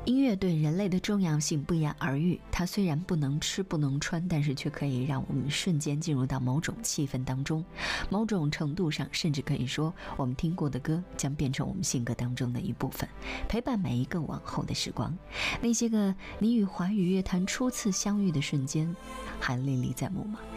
音乐对人类的重要性不言而喻，它虽然不能吃不能穿，但是却可以让我们瞬间进入到某种气氛当中，某种程度上甚至可以说，我们听过的歌将变成我们性格当中的一部分，陪伴每一个往后的时光。那些个你与华语乐坛初次相遇的瞬间，还历历在目吗？